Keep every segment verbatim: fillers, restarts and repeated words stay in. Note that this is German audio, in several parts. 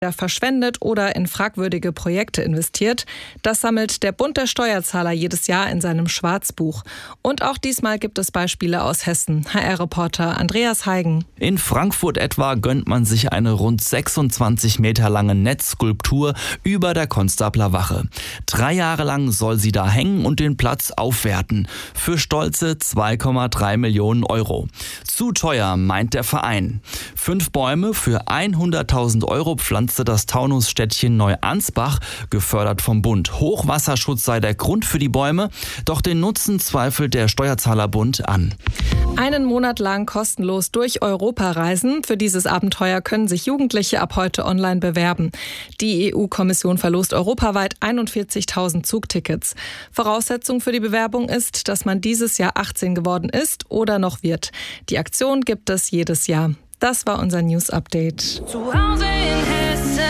verschwendet oder in fragwürdige Projekte investiert. Das sammelt der Bund der Steuerzahler jedes Jahr in seinem Schwarzbuch. Und auch diesmal gibt es Beispiele aus Hessen. H R-Reporter Andreas Heigen. In Frankfurt etwa gönnt man sich eine rund sechsundzwanzig Meter lange Netzskulptur über der Konstabler Wache. Drei Jahre lang soll sie da hängen und den Platz aufwerten. Für stolze zwei Komma drei Millionen Euro. Zu teuer, meint der Verein. Fünf Bäume für hunderttausend Euro pflanzte das Taunusstädtchen Neuansbach, gefördert vom Bund. Hochwasserschutz sei der Grund für die Bäume, doch den Nutzen zweifelt der Steuerzahlerbund an. Einen Monat lang kostenlos durch Europa reisen. Für dieses Abenteuer können sich Jugendliche ab heute online bewerben. Die E U-Kommission verlost europaweit einundvierzigtausend Zugtickets. Voraussetzung für die Bewerbung ist, dass man dieses Jahr achtzehn geworden ist oder noch wird. Die Aktion gibt es jedes Jahr. Das war unser News-Update. Zu Hause in Hessen.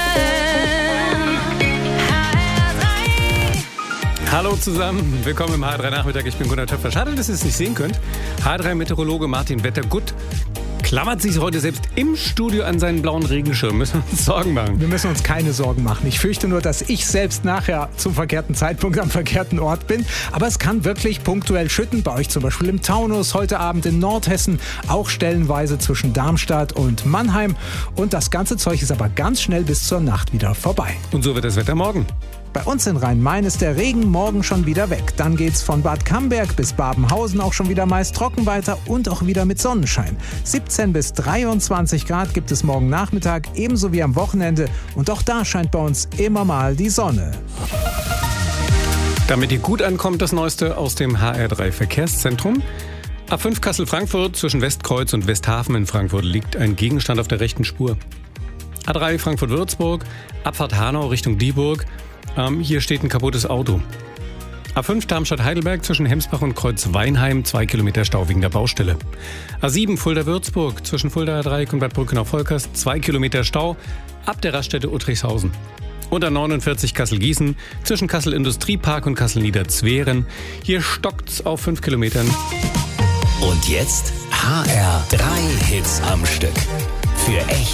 H R drei. Hallo zusammen, willkommen im H R drei Nachmittag. Ich bin Gunnar Töpfer. Schade, dass ihr es nicht sehen könnt. H R drei Meteorologe Martin Wettergut klammert sich heute selbst im Studio an seinen blauen Regenschirm. Müssen wir uns Sorgen machen? Wir müssen uns keine Sorgen machen. Ich fürchte nur, dass ich selbst nachher zum verkehrten Zeitpunkt am verkehrten Ort bin. Aber es kann wirklich punktuell schütten. Bei euch zum Beispiel im Taunus, heute Abend in Nordhessen, auch stellenweise zwischen Darmstadt und Mannheim. Und das ganze Zeug ist aber ganz schnell bis zur Nacht wieder vorbei. Und so wird das Wetter morgen. Bei uns in Rhein-Main ist der Regen morgen schon wieder weg. Dann geht's von Bad Camberg bis Babenhausen auch schon wieder meist trocken weiter und auch wieder mit Sonnenschein. siebzehn bis dreiundzwanzig Grad gibt es morgen Nachmittag, ebenso wie am Wochenende. Und auch da scheint bei uns immer mal die Sonne. Damit ihr gut ankommt, das Neueste aus dem H R drei Verkehrszentrum. A fünf Kassel-Frankfurt zwischen Westkreuz und Westhafen in Frankfurt liegt ein Gegenstand auf der rechten Spur. A drei Frankfurt-Würzburg, Abfahrt Hanau Richtung Dieburg. Ähm, hier steht ein kaputtes Auto. A fünf Darmstadt-Heidelberg zwischen Hemsbach und Kreuz-Weinheim, zwei Kilometer Stau wegen der Baustelle. A sieben Fulda-Würzburg zwischen Fuldaer Dreieck und Bad Brückenau-Volkers, zwei Kilometer Stau ab der Raststätte Uttrichshausen. Und A neunundvierzig Kassel-Gießen zwischen Kassel-Industriepark und Kassel-Niederzweren. Hier stockt's auf fünf Kilometern. Und jetzt H R drei Hits am Stück. Für echt